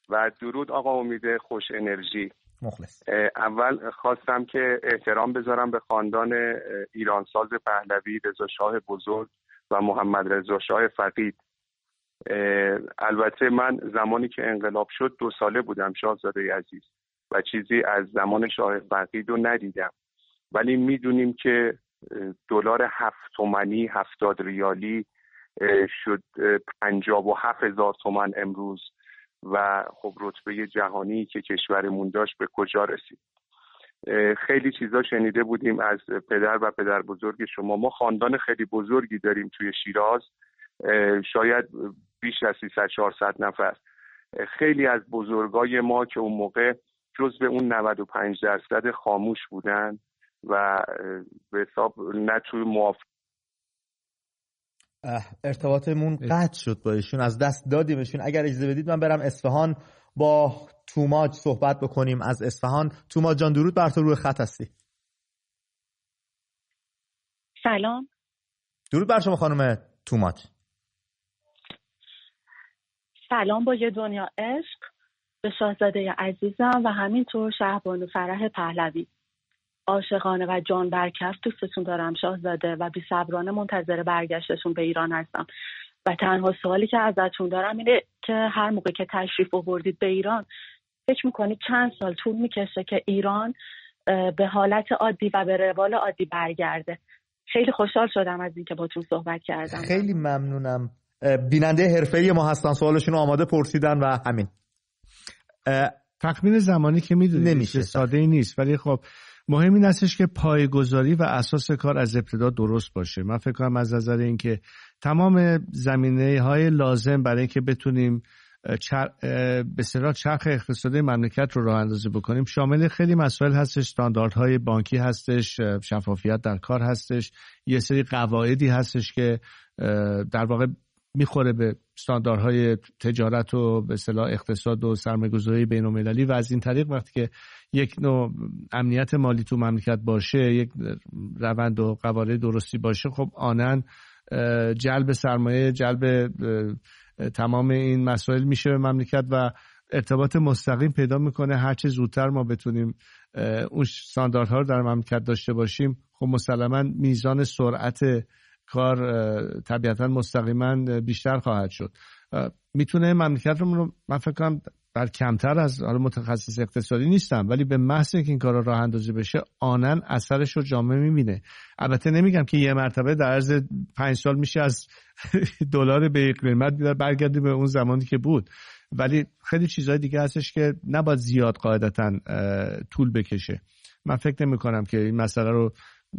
و درود آقا امید خوش انرژی. مخلص. اول خواستم که احترام بذارم به خاندان ایرانساز پهلوی، رضا شاه بزرگ و محمد رضا شاه فقید. البته من زمانی که انقلاب شد 2 ساله بودم شاهزاده عزیز و چیزی از زمان شاه فقید رو ندیدم، ولی میدونیم که دلار 7 تومانی 70 ریالی شد 57,000 تومان امروز و خب رتبه جهانی که کشورمون داشت به کجا رسید. خیلی چیزا شنیده بودیم از پدر و پدر بزرگ شما. ما خاندان خیلی بزرگی داریم توی شیراز، شاید بیش از 300-400 نفر. خیلی از بزرگای ما که اون موقع جزو اون 95% خاموش بودن و به حساب نه توی ارتباطمون قطع شد با ایشون، از دست دادیمشون. اگر اجازه بدید من برم اصفهان با توماج صحبت بکنیم از اصفهان. توماج جان درود بر تو، روی خط هستی. سلام. درود بر شما خانم توماج. سلام با یه دنیا عشق به شاهزاده عزیزم و همینطور شهبانو فرح پهلوی. عاشقانه و جان برکف دوستتون دارم شاهزاده و بی‌صبرانه منتظر برگشتشون به ایران هستم و تنها سوالی که ازتون دارم اینه که هر موقع که تشریف آوردید به ایران فکر میکنید چند سال طول میکشه که ایران به حالت عادی و به روال عادی برگرده؟ خیلی خوشحال شدم از اینکه باتون صحبت کردم. خیلی ممنونم. بیننده حرفه‌ای ما هستن، سوالشون رو آماده پرسیدن و همین. تخمین زمانی که میدونید نمیشه، ساده ای نیست، ولی خب مهم این هستش که پایه‌گذاری و اساس کار از ابتدا درست باشه. من فکر کنم از نظر اینکه تمام زمینه‌های لازم برای اینکه بتونیم به اصطلاح چرخ اقتصادی مملکت رو راه اندازی بکنیم شامل خیلی مسائل هستش. استانداردهای بانکی هستش، شفافیت در کار هستش، یه سری قواعدی هستش که در واقع میخوره به استانداردهای تجارت و به اصطلاح اقتصاد و سرمایه‌گذاری بین‌المللی و از این طریق وقتی که یک نوع امنیت مالی تو مملکت باشه، یک روند و قواعد درستی باشه، خب آنن جلب سرمایه، جلب تمام این مسائل میشه به مملکت و ارتباط مستقیم پیدا میکنه. هرچه زودتر ما بتونیم اون استانداردها رو در مملکت داشته باشیم، خب مسلماً میزان سرعت کار طبیعتاً مستقیما بیشتر خواهد شد. میتونه مملکت رو، من فکر کنم بر کمتر از، حالا متخصص اقتصادی نیستم، ولی به محض اینکه این کارا راه اندازی بشه آنن اثرش رو جامعه میبینه. البته نمیگم که یه مرتبه در عرض 5 سال میشه از دلار به یک قیمت برگردی به اون زمانی که بود، ولی خیلی چیزهای دیگه هستش که نباید زیاد قاعدتاً طول بکشه. من فکر نمی کنم که این مسئله رو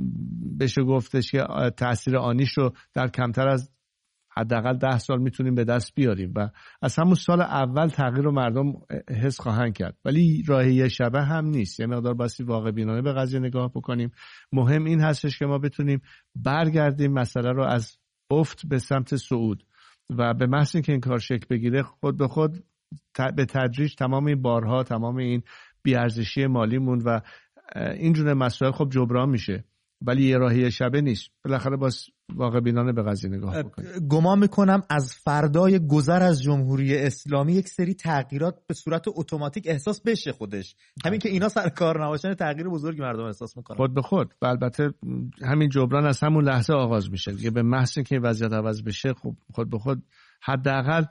بشه گفتش که تأثیر آنیش رو در کمتر از حداقل 10 سال میتونیم به دست بیاریم و از همون سال اول تغییر رو مردم حس خواهند کرد، ولی راهی شبه هم نیست. یه مقدار باسی واقع بینانه به قضیه نگاه بکنیم. مهم این هستش که ما بتونیم برگردیم مسئله رو از افت به سمت صعود و به محض اینکه این کار شکل بگیره خود به خود به تدریج تمام این بارها، تمام این بی‌ارزشی مالیمون و این جور مسائل خب جبران میشه، ولی یه راهی شبه نیست. بالاخره باز واقع بینانه به قضیه نگاه بکنیم. گمان میکنم از فردای گذر از جمهوری اسلامی یک سری تغییرات به صورت اتوماتیک احساس بشه خودش، همین که اینا سر کار نباشن تغییر بزرگی مردم احساس میکنن خود به خود. و البته همین جبران از همون لحظه آغاز میشه دیگه. به محض اینکه وضعیت عوض بشه خب خود به خود حداقل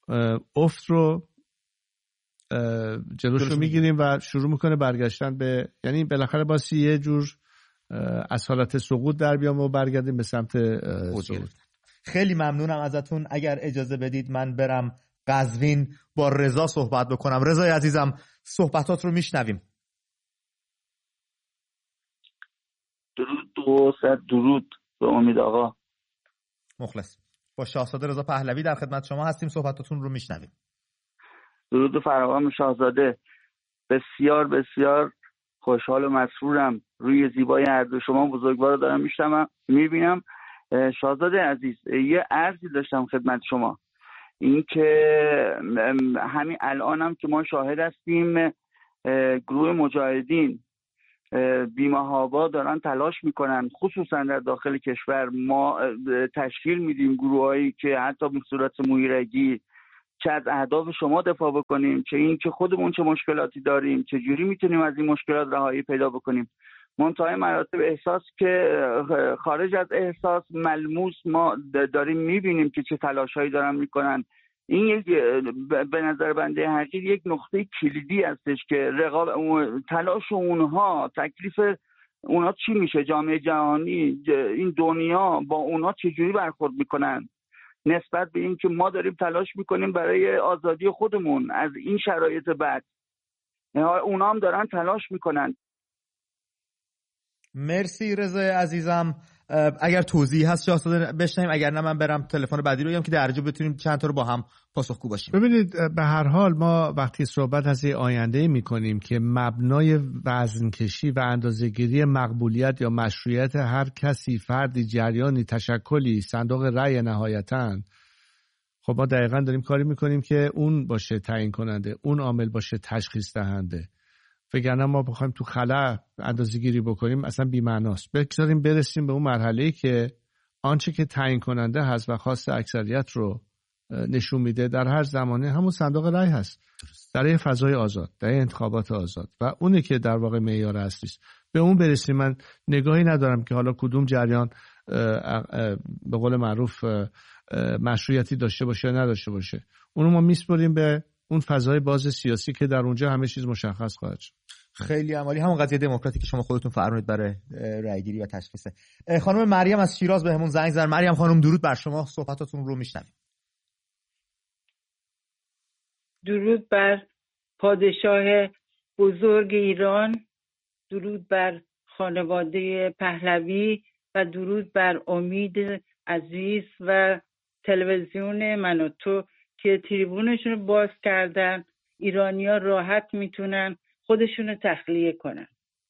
افت رو جلوش رو میگیریم و شروع میکنه برگشتن به، یعنی بالاخره باسی یه جور از حالت سقوط در بیام و برگردیم به سمت صعود. خیلی ممنونم ازتون. اگر اجازه بدید من برم قزوین با رضا صحبت بکنم. رضای عزیزم صحبتات رو میشنویم. درود به امید آقا. مخلص. با شاهزاده رضا پهلوی در خدمت شما هستیم، صحبتاتون رو میشنویم. درود فراوان شاهزاده. بسیار بسیار خوشحال و مسرورم. روی زیبای هر دو شما بزرگوار رو دارم میبینم. شاهزاده عزیز، یه عرضی داشتم خدمت شما، این که همین الانم که ما شاهد هستیم گروه مجاهدین بی‌محابا دارن تلاش میکنن، خصوصا در داخل کشور. ما تشکیل میدیم گروهایی که حتی به صورت مویرگی چه از اهداف شما دفاع بکنیم، چه این که خودمون چه مشکلاتی داریم، چه جوری میتونیم از این مشکلات رهایی پیدا بکنیم. منتهای مراتب احساس که خارج از احساس ملموس ما داریم میبینیم که چه تلاشایی دارن میکنن. این یک به نظر بنده حقیقی یک نقطه کلیدی هستش که تلاش اونها، تکلیف اونها چی میشه، جامعه جهانی، این دنیا با اونها چجوری برخورد میکنن نسبت به این که ما داریم تلاش میکنیم برای آزادی خودمون از این شرایط بد. اونا هم دارن تلاش میکنن. مرسی رضا عزیزم. اگر توضیحی هست شاهزاده بشنویم، اگر نه من برم تلفن بعدی رو بگم که درجا بتونیم چند تا رو با هم پاسخگو باشیم. ببینید به هر حال ما وقتی صحبت از آینده میکنیم که مبنای وزنکشی و اندازه‌گیری مقبولیت یا مشروعیت هر کسی، فردی، جریانی، تشکلی، صندوق رأی نهایتاً، خب ما دقیقاً داریم کاری میکنیم که اون باشه تعیین کننده، اون عامل باشه تشخیص دهنده. وگرنه ما بخوایم تو خلا اندازه‌گیری بکنیم اصلا بی‌معناست. بگذاریم برسیم به اون مرحله‌ای که آنچه که تعیین کننده هست و خواست اکثریت رو نشون میده در هر زمانه همون صندوق رأی هست، در این فضای آزاد، در این انتخابات آزاد، و اونه که در واقع معیار اصلی است. به اون برسیم. من نگاهی ندارم که حالا کدوم جریان به قول معروف مشروعیتی داشته باشه یا نداشته باشه. اونو ما میسپریم به اون فضای باز سیاسی که در اونجا همه چیز مشخص خواهد شد. خیلی عالی. همون قضیه دموکراتی که شما خودتون فرمودید برای رأیگیری و تشخیص. خانم مریم از شیراز بهمون زنگ زدن. مریم خانم درود بر شما، صحبتاتون رو میشنویم. درود بر پادشاه بزرگ ایران، درود بر خانواده پهلوی و درود بر امید عزیز و تلویزیون من و تو که تریبونشون رو باز کردن. ایرانی‌ها راحت میتونن خودشون رو تخلیه کنن.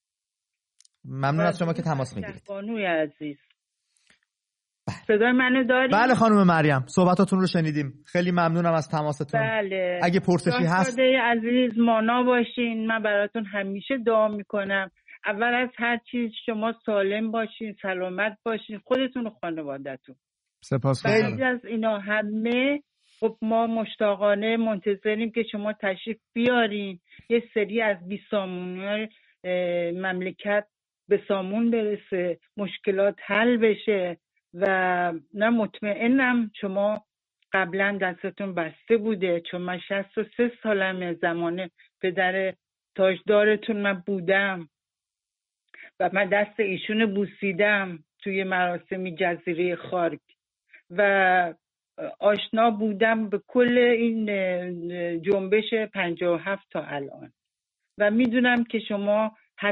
ممنون از شما که تماس میگیرید. بانوی عزیز، صدای منو دارید؟ بله خانم مریم، صحبتاتون رو شنیدیم. خیلی ممنونم از تماستون. بله. اگه پرسشی هست عزیز مانا باشین. من براتون همیشه دعا میکنم. اول از هر چیز شما سالم باشین، سلامت باشین، خودتون و خانواده‌تون. سپاسگزارم. بعد از اینا همه خب ما مشتاقانه منتظریم که شما تشریف بیارین، یه سری از بیسامون‌های مملکت به سامون برسه، مشکلات حل بشه. و نه مطمئنم شما قبلا دستتون بسته بوده، چون من 63 سالمه، زمان پدر تاجدارتون من بودم و من دست ایشون بوسیدم توی مراسمی جزیره خارک و آشنا بودم به کل این جنبش 57 تا الان و میدونم که شما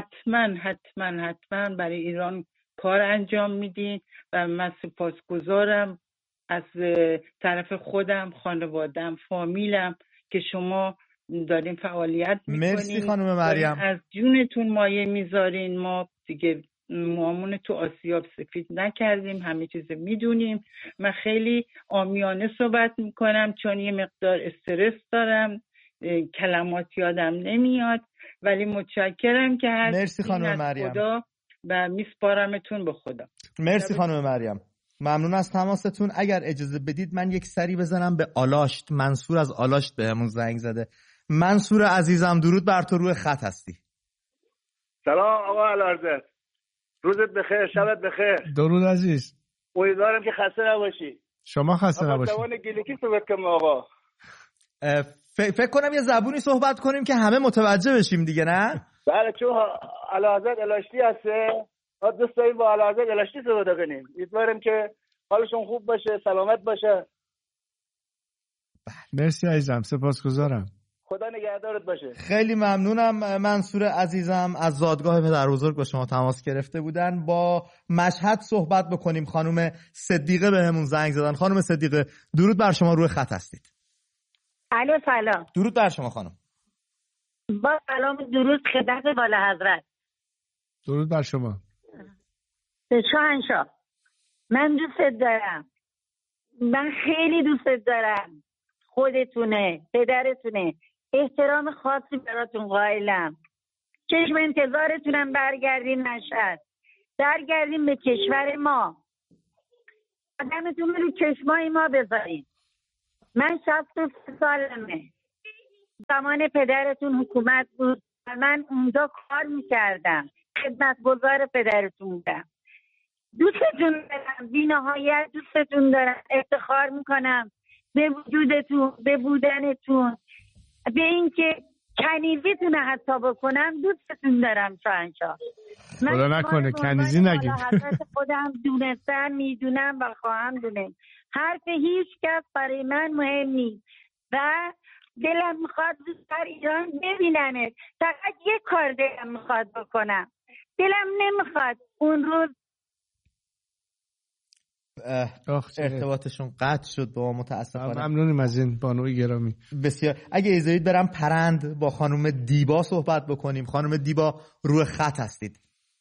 حتما برای ایران کار انجام میدین و من سپاسگزارم از طرف خودم، خانوادم، فامیلم که شما دارین فعالیت میکنین. مرسی خانم مریم. از جونتون مایه میذارین. ما دیگه موامون تو آسیاب سفید نکردیم، همه چیز میدونیم. من خیلی عامیانه صحبت میکنم چون یه مقدار استرس دارم، کلمات یادم نمیاد، ولی متشکرم که هر مرسی خانم مریم. خدا و میسپارمتون به خدا. مرسی خانم مریم، ممنون از تماستون. اگر اجازه بدید من یک سری بزنم به آلاشت. منصور از آلاشت بهمون زنگ زده. منصور عزیزم درود بر تو، روی خط هستی. سلام آقا علارزت، روزت بخیر، شبت بخیر. درود عزیز، امیدوارم که خسته نباشی. شما خسته نباشید. آقا دوان گلیکی صحبت کنم آقا. فکر کنم یه زبونی صحبت کنیم که همه متوجه بشیم دیگه، نه؟ بله، چون علازت الاشتی هسته، ما دوست داریم با علازت الاشتی صحبت کنیم. امیدوارم که حالشون خوب باشه، سلامت باشه. مرسی عزیزم، سپاسگزارم. خدا نگهدارت باشه. خیلی ممنونم منصور عزیزم. از زادگاه پدر بزرگ با شما تماس گرفته بودن. با مشهد صحبت بکنیم. خانم صدیقه بهمون زنگ زدن. خانم صدیقه درود بر شما، روی خط هستید. الو سلام. درود بر شما خانم. با سلام درود خدمت والا حضرت. درود بر شما. شاهنشاه، من دوست دارم، من خیلی دوست دارم، خودتونه، پدرتونه، احترام خاصی براتون قائلم. چشم انتظارتونم برگردین مشهد، برگردین به کشور ما، قدمتون رو چشمای ما بذارین. من 63 سالمه. زمان پدرتون حکومت بود و من اونجا کار میکردم، خدمتگزار پدرتون بودم. دوستتون دارم، بی‌نهایت دوستتون دارم، افتخار میکنم به وجودتون، به بودنتون، به اینکه کنیزیتون حتی بکنم. دوستتون دارم شاهنشاه. خدا نکنه کنیزی نگید. حضرت خودم دونستم، میدونم و خواهم دونست. حرف هیچ کس برای من مهم نیست و دلم میخواد در ایران ببیننت. فقط یک کار دلم میخواد بکنم. دلم نمیخواد اون روز ارتباطشون قطع شد با متاسفانه. ممنونیم از این بانوی گرامی. بسیار. اگه اجازه برم پرند با خانم دیبا صحبت بکنیم. خانم دیبا روی خط هستید.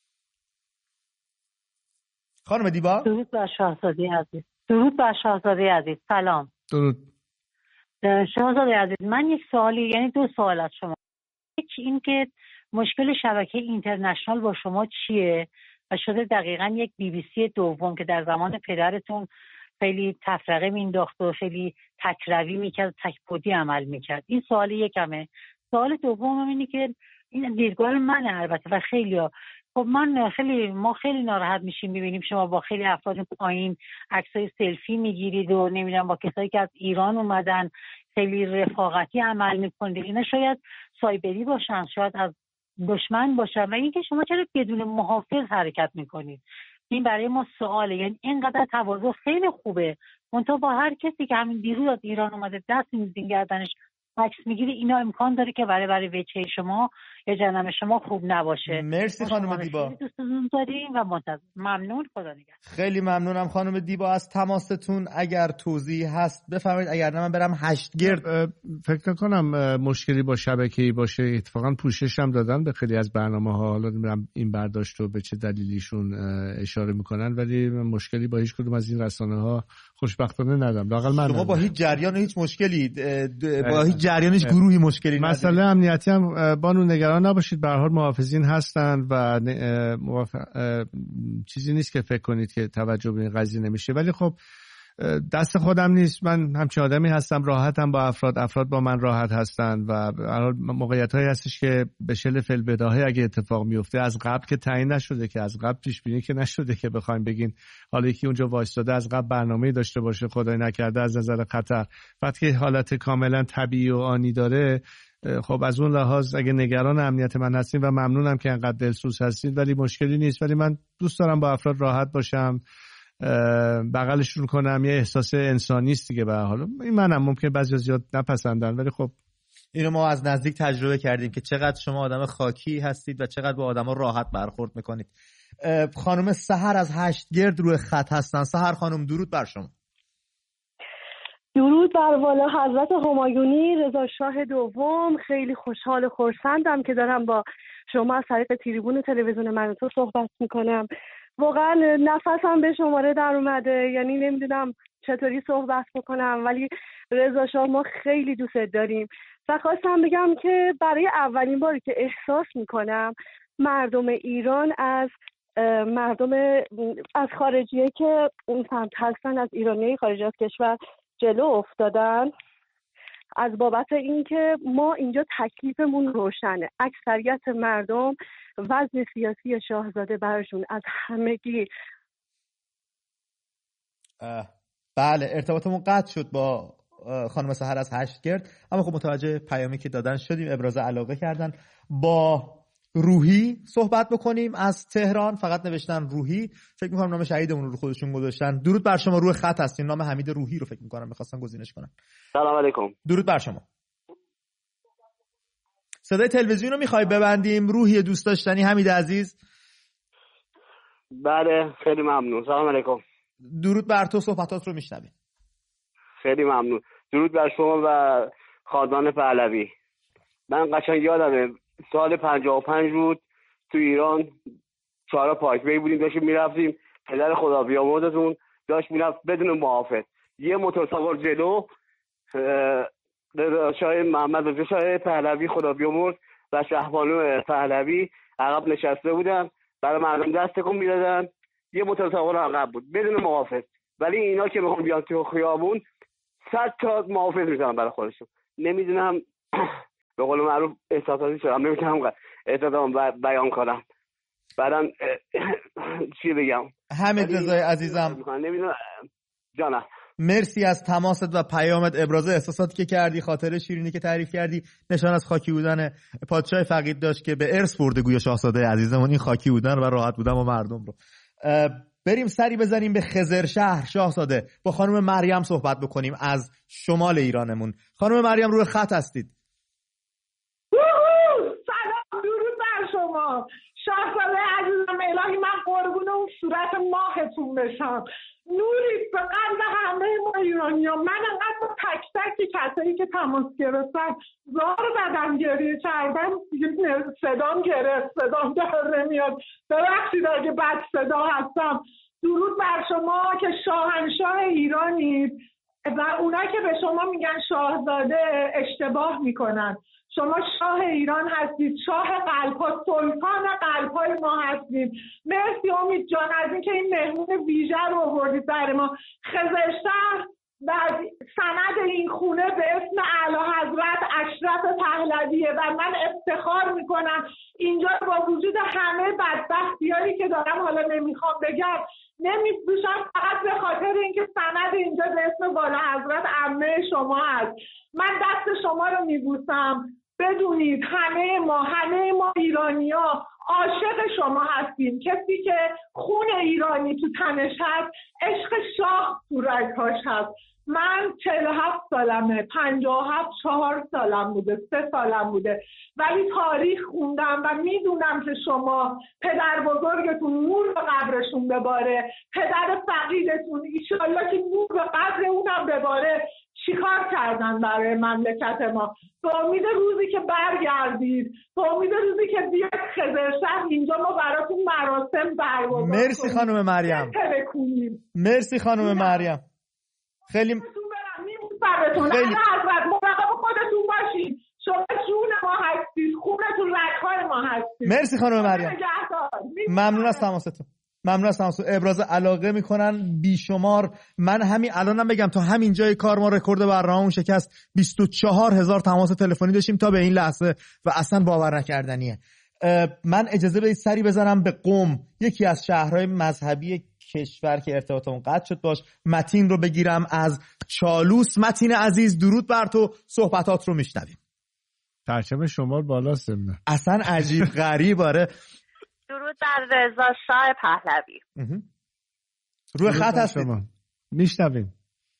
خانم دیبا. درود بر شاهزاده عزیز. درود بر شاهزاده عزیز. سلام. درود. شاهزاده عزیز، من یک سوالی، یعنی دو سوال از شما. یک این که مشکل شبکه اینترنشنال با شما چیه و شده دقیقاً یک BBC دوم که در زمان پدرتون خیلی تفرقه مینداخت و خیلی تکروی میکرد، تکبودی عمل میکرد. این سوال یکمه. سوال دوم اینه که این دیدگاه منه البته و خیلی‌ها، خب ما خیلی ناراحت میشیم میبینیم شما با خیلی افراد پایین عکسای سلفی میگیرید و نمیدونم با کسایی که از ایران اومدن خیلی رفاقتی عمل میکنید. اینا شاید سایبری باشن، شاید از دشمن باشن و اینکه شما چرا بدون محافظ حرکت میکنید. این برای ما سواله. یعنی اینقدر تواضع خیلی خوبه، منتها با هر کسی که همین دیروز از ایران اومده دست میزین گردنش عکس میگیری، اینا امکان داره که برای وجهه شما یا جنم شما خوب نباشه. مرسی خانم دیبا. خیلی دوستتون داریم و منتظر. ممنون. خدا نگهدار. خیلی ممنونم خانم دیبا از تماستون. اگر توضیحی هست بفرمایید، اگر نه من برم هشتگرد. فکر کنم مشکلی با شبکه‌ای باشه. اتفاقا پوشش هم دادن به خیلی از برنامه‌ها. حالا نمی‌دونم این برداشت رو به چه دلیلیشون اشاره میکنن، ولی مشکلی با هیچ کدوم از این رسانه‌ها خوشبختانه ندارم. لااقل من شما با هیچ جریان هیچ مشکلی با هیچ جریانش گروهی مشکلی نداره. مسئله امنیتی هم بانو نگران نباشید، به هر حال محافظین هستن و چیزی نیست که فکر کنید که توجه به این قضیه نمیشه. ولی خب دست خودم نیست، من همچین آدمی هستم، راحتم با افراد با من راحت هستن و به هر حال موقعیت‌هایی هستش که به شل فی‌البداهه اگه اتفاق میفته از قبل که تعیین نشده، که از قبل پیش بینی که نشده که بخوایم بگین حالا یکی اونجا وایستاده از قبل برنامه‌ای داشته باشه خدای نکرده از نظر خطر، وقتی حالت کاملا طبیعی و آنی داره، خب از اون لحاظ اگه نگران امنیت من هستین و ممنونم که انقدر دلسوز هستید، ولی مشکلی نیست. ولی من دوست دارم با افراد راحت باشم، بغلشون کنم، یه احساس انسانی است دیگه. به هر حال این منم ممکنه بعضی زیاد نپسندن، ولی خب اینو ما از نزدیک تجربه کردیم که چقدر شما آدم خاکی هستید و چقدر با آدما راحت برخورد میکنید. خانم سحر از هشتگرد روی خط هستن. سحر خانم درود بر شما. درود بر والا حضرت همایونی رضا شاه دوم. خیلی خوشحال و خرسندم که دارم با شما از طریق تریبون تلویزیون من تو صحبت میکنم. واقعا نفسم به شماره در اومده، یعنی نمیدونم چطوری صحبت بکنم، ولی رضا شاه ما خیلی دوست داریم و خواستم بگم که برای اولین باری که احساس میکنم مردم ایران از خارجیه که اون سمت هستن، از ایرانی خارج از کشور جلو افتادن، از بابت اینکه ما اینجا تکلیفمون روشنه. اکثریت مردم وضع سیاسی شاهزاده برشون از همگی. بله ارتباطمون قطع شد با خانم سحر از هشتگرد، اما خب متوجه پیامی که دادن شدیم، ابراز علاقه کردن. با روحی صحبت بکنیم از تهران. فقط نوشتن روحی، فکر می‌کنم نام شهیدمون رو خودشون گذاشتن. درود بر شما، روی خط هستین. نام حمید روحی رو فکر می‌کنم می‌خواستن گزینش کنن. سلام علیکم. درود بر شما. صدای تلویزیون رو می‌خوای ببندیم روحی دوست داشتنی حمید عزیز؟ بله خیلی ممنون. سلام علیکم. درود بر تو، صحبتات رو میشنویم. خیلی ممنون. درود بر شما و خاندان پهلوی. من قشنگ یادمه سال 55 بود تو ایران، چهارراه پارکوی بودیم، داشتیم میرفتیم، پدر خدا بیامرزتون داشت میرفت بدون محافظ، یه موتور سوار جلو، شاه محمد رضا شاه پهلوی خدا بیامرز و شهبانو پهلوی عقب نشسته بودن، برای مردم دست تکون میدادن، یه موتور سوار عقب بود بدون محافظ. ولی اینا که میخوان بیان تو خیابون 100 تا محافظ میزنن برای خودشون. نمیدونم به قول معروف احساساتی شدم، نمیتونم احساساتم بیان کنم. بعدم چی بگم؟ حمید رضای عزیزم نمیدونم جانم، مرسی از تماست و پیامت، ابراز احساساتی که کردی، خاطر شیرینی که تعریف کردی، نشان از خاکی بودن پادشاه فقید داشت که به ارث برده گویا شاهزاده عزیزمون این خاکی بودن و راحت بودن با مردم رو. بریم سری بزنیم به خزرشهر. شاهزاده، با خانم مریم صحبت بکنیم از شمال ایرانمون. خانم مریم روی خط هستید. سلام، درود بر شما شاهزاده عزیزم. الهی من قربون اون صورت ماهتون بشم. نورید به قلب همه ما ایرانی‌ها. من انقدر با تک تک کسایی که تماس گرفتن زار بدم گریه کردم، صدام گرفت، صدام در نمیاد، ببخشید اگه بد صدا هستم. درود بر شما که شاهنشاه ایرانید و اونایی که به شما میگن شاهزاده اشتباه میکنن. شما شاه ایران هستید، شاه قلب‌ها، سلطان قلب‌های ما هستید. مرسی امید جان از اینکه این مهمون ویژه رو آوردید برای ما. خزرشهر و سند این خونه به اسم اعلیحضرت اشرف پهلویه و من افتخار میکنم اینجا با وجود همه بدبختیایی که دارم حالا نمیخوام بگم نمیفروشم، فقط به خاطر اینکه سند اینجا به اسم والاحضرت عمه شما هست. من دست شما رو میبوسم. بدونید همه ما ایرانی‌ها عاشق شما هستیم. کسی که خون ایرانی تو تنش هست، عشق شاه تو رگ‌هاش هست. من 47 سالمه، 57 4 سالم بوده، 3 سالم بوده، ولی تاریخ خوندم و میدونم که شما پدر بزرگتون نور به قبرشون بباره، پدر فقیدتون ایشالله که نور به قبر اونم بباره، چیکار کردن برای مملکت ما. به امید روزی که برگردید، به امید روزی که بیاد خزرشهر اینجا ما براتون مراسم برگزار کنیم. مرسی خانم مریم. مرسی خانم مریم. خیلی خیلی حضرت مراقب خودتون باشید. شما جون ما هستید، خونتون رگ‌های ما هستید. مرسی خانم مریم. ممنون از تماستون. ممنون از تماس. ابراز علاقه میکنن بیشمار. من همین الانم بگم تا همین جای کار ما رکورد برنامه‌مون شکست. 24,000 تماس تلفنی داشتیم تا به این لحظه و اصلا باور نکردنیه. من اجازه بدید سری بزنم به قم، یکی از شهرهای مذهبی کشور که ارتباطمون قطع شد باش. متین رو بگیرم از چالوس. متین عزیز درود بر تو، صحبتات رو میشنویم. پرچم شمال بالاست. اصلا عجیب غریب. آره درود بر رضا شاه پهلوی. روی خط هستید، میشنویم.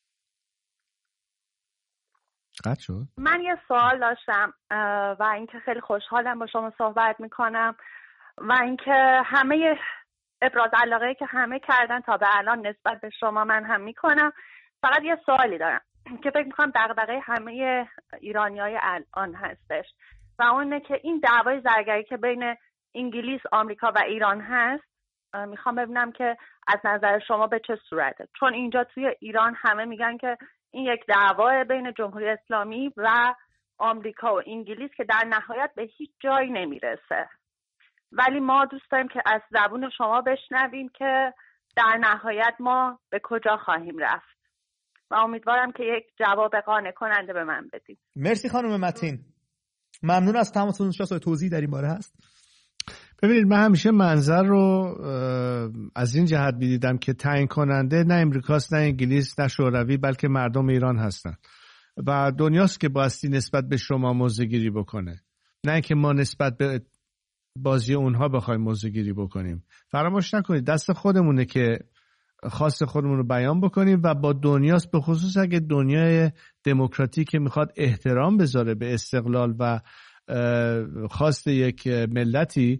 قطع شد. من یه سوال داشتم و اینکه خیلی خوشحالم با شما صحبت میکنم و اینکه همه ابراز علاقه که همه کردن تا به الان نسبت به شما من هم میکنم. فقط یه سوالی دارم که فکر میکنم دغدغه همه ایرانیای الان هستش و اونه که این دعوای زرگری که بین انگلیس، آمریکا و ایران هست، میخوام ببینم که از نظر شما به چه صورته، چون اینجا توی ایران همه میگن که این یک دعوا بین جمهوری اسلامی و آمریکا و انگلیس که در نهایت به هیچ جایی نمیرسه، ولی ما دوست داریم که از زبون شما بشنویم که در نهایت ما به کجا خواهیم رفت و امیدوارم که یک جواب قانع کننده به من بدید. مرسی خانم متین، ممنون از تماستون. شما توضیح در این باره هست؟ ببینید من همیشه منظر رو از این جهت می‌دیدم که تعیین کننده نه امریکاست، نه انگلیس، نه شوروی، بلکه مردم ایران هستن و دنیاست که بایستی نسبت به شما موضع‌گیری بکنه، نه اینکه ما نسبت به بازی اونها بخوایم موضع‌گیری بکنیم. فراموش نکنید دست خودمونه که خواست خودمون رو بیان بکنیم و با دنیاست، به خصوص اگه دنیای دموکراتیک میخواد احترام بذاره به استقلال و خواست یک ملتی،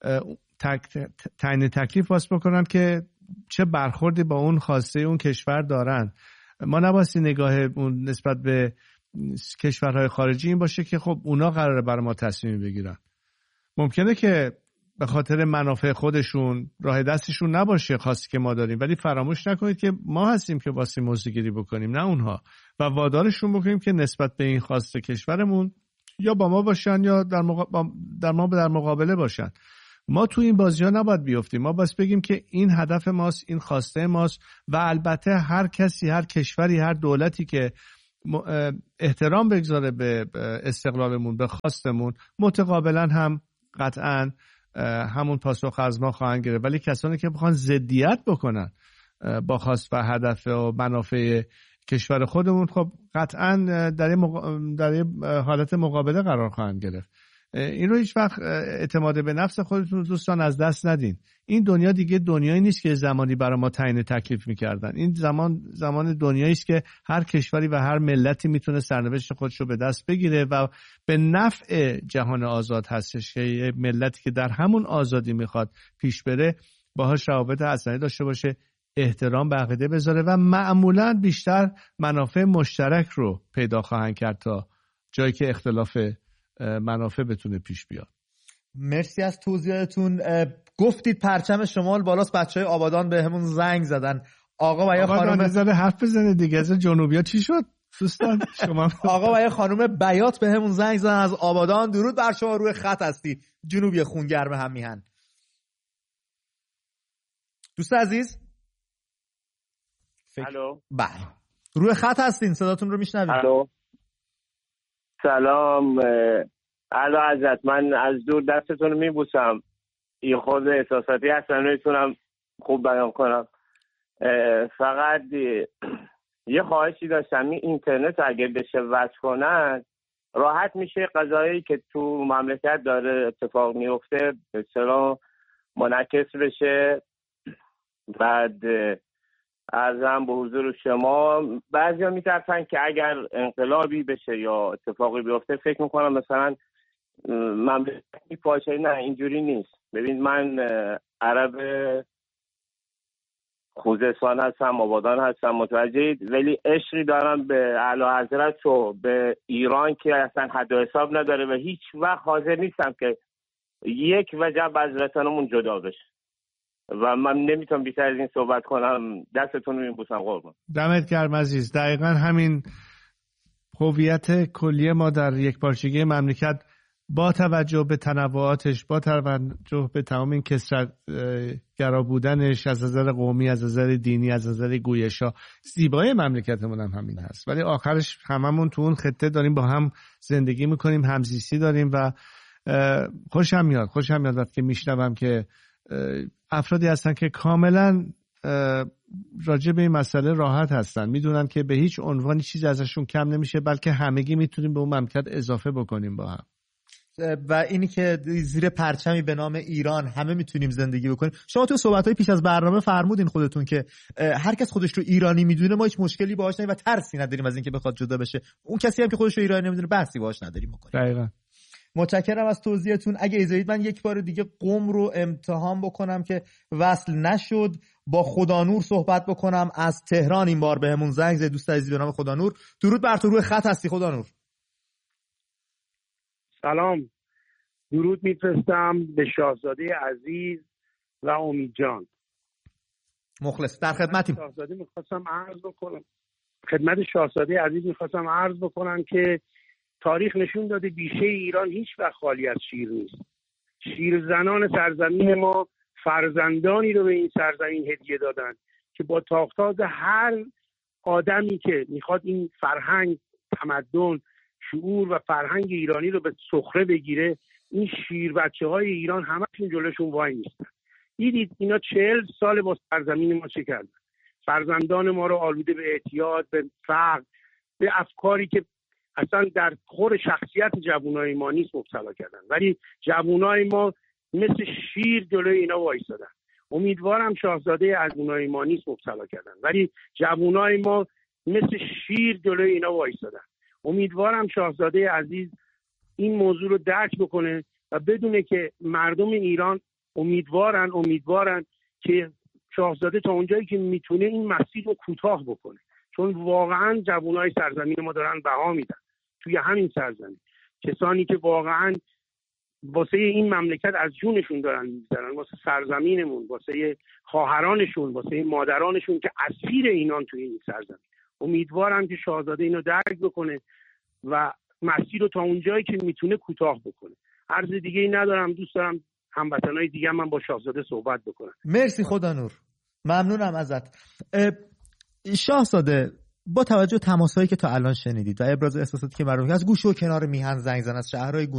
تعیین تکلیف واسه بکنن که چه برخوردی با اون خواسته اون کشور دارن. ما نبایستی نگاه اون نسبت به کشورهای خارجی این باشه که خب اونا قراره برای ما تصمیم بگیرن. ممکنه که به خاطر منافع خودشون راه دستشون نباشه خواستی که ما داریم، ولی فراموش نکنید که ما هستیم که واسه موضع‌گیری بکنیم، نه اونها، و وادارشون بکنیم که نسبت به این خواسته کشورمون یا با ما باشن یا در مقابله باشن. ما تو این بازی‌ها نباید بیفتیم. ما بس بگیم که این هدف ماست، این خواسته ماست و البته هر کسی، هر کشوری، هر دولتی که احترام بگذاره به استقلالمون، به خواستمون، متقابلا هم قطعاً همون پاسخ از ما خواهند گرفت. ولی کسانی که بخوان ضدیت بکنن با خواست و هدف و منافع کشور خودمون، خب قطعاً در حالت مقابله قرار خواهند گرفت. این رو هیچ وقت اعتماد به نفس خودتون دوستان از دست ندین. این دنیا دیگه دنیایی نیست که زمانی برای ما تعیین تکلیف میکردن. این زمان دنیایی است که هر کشوری و هر ملتی میتونه سرنوشت خودش رو به دست بگیره و به نفع جهان آزاد هستش که ملتی که در همون آزادی میخواد پیش بره باهاش روابط حسنی داشته باشه، احترام به عقیده بذاره و معمولاً بیشتر منافع مشترک رو پیدا خواهند کرد تا جایی که اختلاف منافع بتونه پیش بیاد. مرسی از توضیحاتون. گفتید پرچم شمال بالاست، بچهای آبادان به همون زنگ زدن. آقا و یا خانم حرف بزنه دیگه، از جنوبیا چی شد دوستان شما؟ آقا و یا خانم بیات به همون زنگ زدن از آبادان. درود بر شما، روی خط هستی، جنوبی خونگرم هم میهن. دوست عزیز الو، بله روی خط هستین، صداتون رو میشنویم. الو، سلام. اعلی حضرت، من از دور دستتون رو میبوسم. این خود احساساتی هستم، نمیتونم خوب بیان کنم. فقط یه خواهشی داشتم، این اینترنت اگه بشه وصل کنن راحت میشه قضایی که تو مملکت داره اتفاق میفته به اصطلاح منعکس بشه. بعد عرضم به حضور شما، بعضیا میترسن که اگر انقلابی بشه یا اتفاقی بیفته فکر میکنم مثلا مملکتی پاشه. نه، اینجوری نیست. ببین، من عرب خوزستان هستم، آبادان هستم، متوجهید؟ ولی عشقی دارم به اعلی حضرت و به ایران که اصلا حد و حساب نداره و هیچ وقت حاضر نیستم که یک وجب از وطنمون جدا بشه و من نمیتونم بیشتر از این صحبت کنم. دستتون رو میبوسم قربان. دمت گرم عزیز. دقیقاً همین هویت کلی ما در یک پارچگی مملکت با توجه به تنوعاتش، با توجه به تمام این کثرت گرا بودنش از نظر قومی، از نظر دینی، از نظر گویشا، زیبایی مملکتمون هم همین هست. ولی آخرش هممون تو اون خطه داریم با هم زندگی میکنیم، همزیستی داریم و خوشم میاد وقتی که میشنوم که افرادی هستن که کاملا راجع به این مسئله راحت هستن، میدونن که به هیچ عنوانی چیزی ازشون کم نمیشه، بلکه همگی میتونیم به اون مملکت اضافه بکنیم با هم. و اینی که زیر پرچمی به نام ایران همه میتونیم زندگی بکنیم. شما تو صحبت‌های پیش از برنامه فرمودین خودتون که هر کس خودش رو ایرانی میدونه ما هیچ مشکلی باهاش نداریم و ترسی نداریم از اینکه بخواد جدا بشه. اون کسی هم که خودش رو ایرانی نمیدونه بحثی باهاش نداریم بکنیم. دقیقاً. متشکرم از توضیحتون. اگه اجازه بدید من یک بار دیگه قم رو امتحان بکنم که وصل نشد، با خدانور صحبت بکنم از تهران. این بار بهمون زنگ زد دوست عزیز به نام خدانور. درود بر تو، روی خط هستی خدانور. سلام، درود میفرستم به شاهزاده عزیز و امید جان. مخلص، در خدمتیم. شاهزاده میخواستم عرض بکنم خدمت شاهزاده عزیز میخواستم عرض بکنم که تاریخ نشون داده بیشه ایران هیچ وقت خالی از شیر نیست. شیرزنان سرزمین ما فرزندانی رو به این سرزمین هدیه دادن که با تاختاز هر آدمی که میخواد این فرهنگ، تمدن، شعور و فرهنگ ایرانی رو به سخره بگیره، این شیر بچه های ایران همشون جلوشون وای نیستن. دیدید اینا 40 سال با سرزمین ما چه کردن؟ فرزندان ما رو آلوده به اعتیاد، به فقر، به افکاری که اصلا در خور شخصیت جوانای ما نیست مبتلا کردن. ولی جوانای ما مثل شیر جلوی اینا وایسادن. امیدوارم شاهزاده از اونای ما نیست مبتلا کردن، ولی جوانای ما مثل شیر جلوی اینا وایسادن. امیدوارم شاهزاده عزیز این موضوع رو درک بکنه و بدونه که مردم ایران امیدوارن که شاهزاده تا اونجایی که میتونه این مسیر رو کوتاه بکنه، چون واقعا جوانای سرزمین ما دارن بها میدن توی همین سرزمین. کسانی که واقعا واسه این مملکت از جونشون دارن میذارن، واسه سرزمینمون، واسه خواهرانشون، واسه مادرانشون که اسیر اینان توی این سرزمین. امیدوارم که شاهزاده اینو درک بکنه و مسیر رو تا اونجایی که میتونه کوتاه بکنه. عرض دیگه ای ندارم. دوست دارم هموطنای دیگه من با شاهزاده صحبت بکنم. مرسی خدا نور، ممنونم ازت. شاهزاده، با توجه به تماسایی که تا الان شنیدید و ابراز احساساتی که مردم از گوشه و کنار میهن زنگ زدن از شهرهای